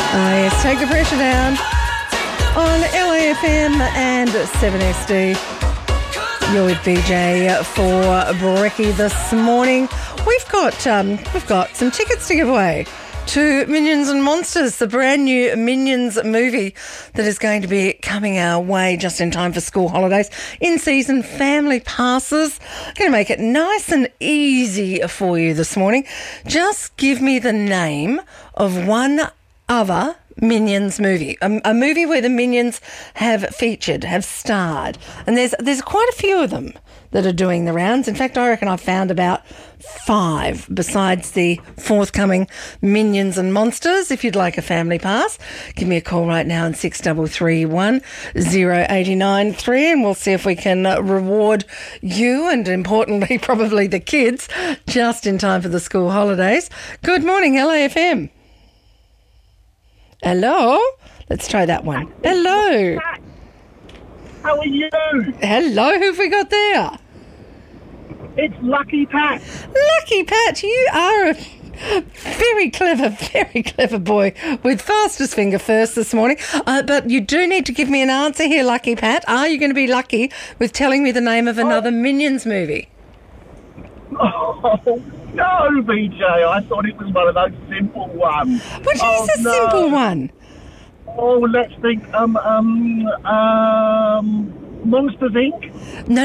Yes, take the pressure down on LAFM and 7SD. You're with BJ for Brekkie this morning. We've got some tickets to give away to Minions and Monsters, the brand new Minions movie that is going to be coming our way just in time for school holidays. In-season family passes. Going to make it nice and easy for you this morning. Just give me the name of one other Minions movie, a movie where the Minions have featured, have starred, and there's quite a few of them that are doing the rounds. In fact, I reckon I've found about 5 besides the forthcoming Minions and Monsters. If you'd like a family pass, give me a call right now on 6331 0893 and we'll see if we can reward you and, importantly, probably the kids just in time for the school holidays. Good morning, LAFM. Hello? Let's try that one. Hello. How are you? Hello, who have we got there? It's Lucky Pat. Lucky Pat, you are a very clever boy with fastest finger first this morning. But you do need to give me an answer here, Lucky Pat. Are you going to be lucky with telling me the name of another Minions movie? Oh, no, BJ. I thought it was one of those simple ones. What is a simple one? Oh, let's think. Monsters, Inc.? No.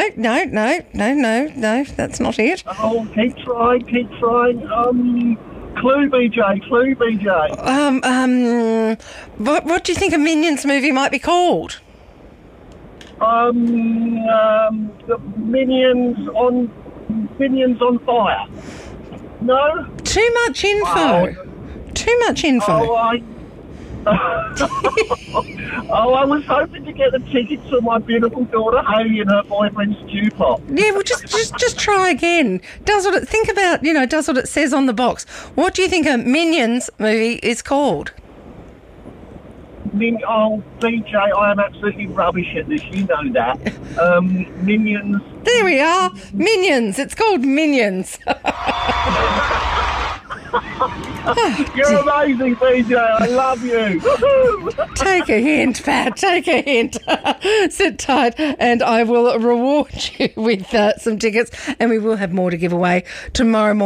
That's not it. Oh, keep trying. Clue, BJ. What do you think a Minions movie might be called? The Minions on Fire. No? Too much info. Oh, I was hoping to get the tickets for my beautiful daughter Hayley and her boyfriend Stu Pop. Yeah, well, just try again. Does what it says on the box. What do you think a Minions movie is called? BJ, I am absolutely rubbish at this. You know that. Minions. There we are. Minions. It's called Minions. You're amazing, BJ. I love you. Take a hint, Pat. Take a hint. Sit tight and I will reward you with some tickets, and we will have more to give away tomorrow morning.